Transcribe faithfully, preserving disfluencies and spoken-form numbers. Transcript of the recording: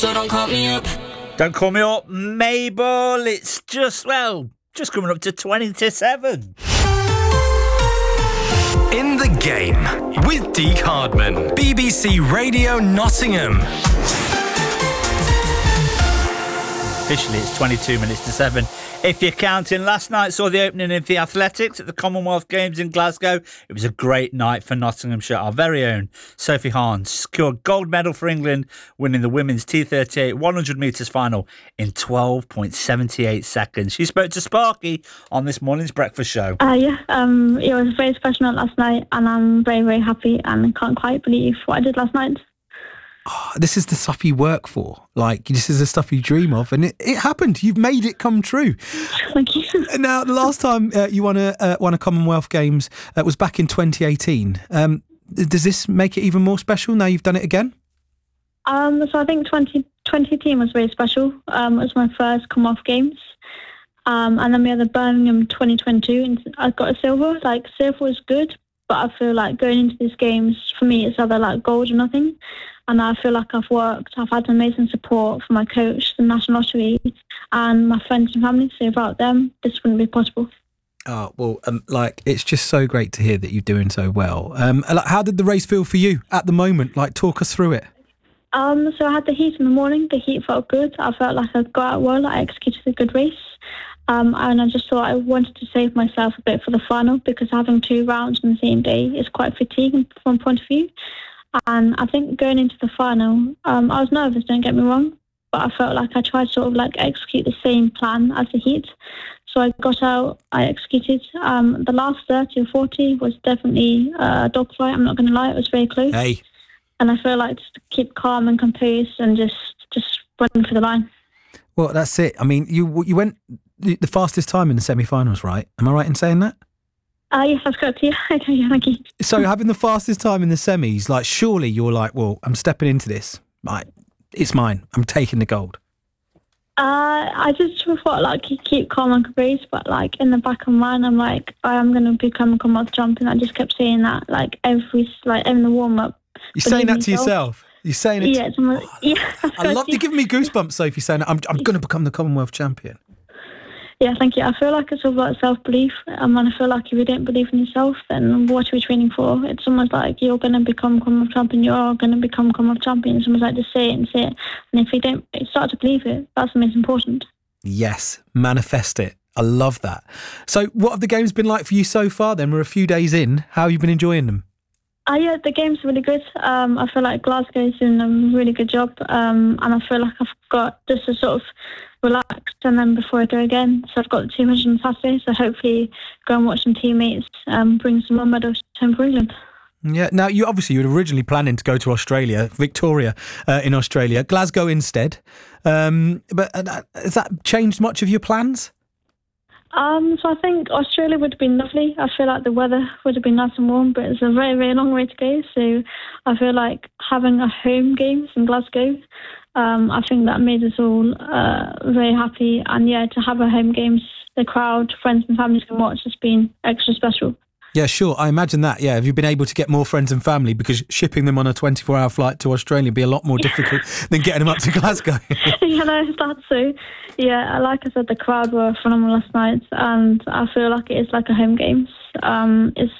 so don't call me up. Don't call me up, Mabel. It's just, well, just coming up to twenty to seven. In the Game with Deke Hardman, B B C Radio Nottingham. Officially, it's twenty-two minutes to seven. If you're counting, last night saw the opening of the athletics at the Commonwealth Games in Glasgow. It was a great night for Nottinghamshire. Our very own Sophie Hahn secured gold medal for England, winning the women's T thirty-eight one hundred metres final in twelve point seven eight seconds. She spoke to Sparky on this morning's breakfast show. Uh, yeah, um, it was very special night last night, and I'm very, very happy and can't quite believe what I did last night. Oh, this is the stuff you work for. Like, this is the stuff you dream of, and it, it happened. You've made it come true. Thank you. Now, the last time uh, you won a uh, won a Commonwealth Games uh, was back in twenty eighteen. Um, does this make it even more special now you've done it again? Um, so I think twenty eighteen was very special. Um, it was my first Commonwealth Games. Um, and then we had the Birmingham twenty twenty-two, and I got a silver. Like, silver was good, but I feel like going into these games, for me, it's either like gold or nothing. And I feel like I've worked, I've had amazing support from my coach, the National Lottery, and my friends and family. So without them, this wouldn't be possible. Oh, well, um, like, it's just so great to hear that you're doing so well. Um, like, how did the race feel for you at the moment? Like, talk us through it. Um, so I had the heat in the morning. The heat felt good. I felt like I got out well. I executed a good race. Um, and I just thought I wanted to save myself a bit for the final, because having two rounds on the same day is quite fatiguing from one point of view. And I think going into the final, um, I was nervous, don't get me wrong, but I felt like I tried to sort of like execute the same plan as the heat. So I got out, I executed. Um, the last thirty or forty was definitely a dogfight, I'm not going to lie, it was very close. Hey. And I feel like just to keep calm and composed and just, just run for the line. Well, that's it. I mean, you you went the fastest time in the semi-finals, right? Am I right in saying that? Uh, yes, that's correct. Yeah, okay, thank you. So having the fastest time in the semis, like, surely you're like, well, I'm stepping into this. Like, it's mine. I'm taking the gold. Uh, I just thought, like, keep calm and composed, but, like, in the back of my mind, I'm like, I am going to become a Commonwealth champion. I just kept saying that, like, every, like, in the warm-up. You're saying that to yourself? You're saying it? Yeah, to... almost, oh, yeah. I love you giving me goosebumps, Sophie, saying that I'm, I'm going to become the Commonwealth champion. Yeah, thank you. I feel like it's all about self-belief. Um, and I feel like if you don't believe in yourself, then what are we training for? It's almost like you're going to become Commonwealth champion, you're going to become Commonwealth champion. It's almost like just say it and say it. And if you don't start to believe it, that's the most important. Yes, manifest it. I love that. So what have the games been like for you so far then? We're a few days in. How have you been enjoying them? Uh, yeah, the game's really good. Um, I feel like Glasgow's doing a really good job. Um, and I feel like I've got just to sort of relax and then before I go again. So I've got the two hundred on Saturday, so hopefully go and watch some teammates, um, bring some more medals home for England. Yeah. Now, you obviously you were originally planning to go to Australia, Victoria uh, in Australia, Glasgow instead. Um, but uh, has that changed much of your plans? Um, so I think Australia would have been lovely. I feel like the weather would have been nice and warm, but it's a very, very long way to go. So I feel like having a home games in Glasgow, um, I think that made us all uh, very happy. And yeah, to have a home games, the crowd, friends and families can watch has been extra special. Yeah, sure. I imagine that. Yeah. Have you been able to get more friends and family? Because shipping them on a twenty-four hour flight to Australia would be a lot more difficult than getting them up to Glasgow. Yeah, no, that's so. Yeah, like I said, the crowd were phenomenal last night, and I feel like it is like a home games. Um, it's